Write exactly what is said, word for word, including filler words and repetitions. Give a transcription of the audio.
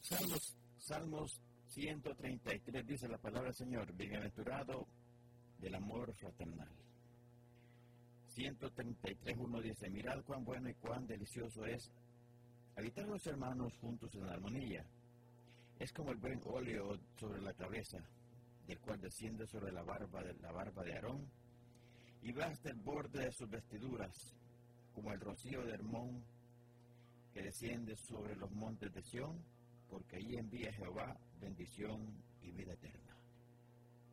Salmos, Salmos ciento treinta y tres dice la palabra del Señor, bienaventurado del amor fraternal. ciento treinta y tres, uno dice, mirad cuán bueno y cuán delicioso es habitar los hermanos juntos en armonía. Es como el buen óleo sobre la cabeza, del cual desciende sobre la barba de, la barba de Aarón, y va hasta el borde de sus vestiduras, como el rocío de Hermón, que desciende sobre los montes de Sión, porque ahí envía Jehová bendición y vida eterna.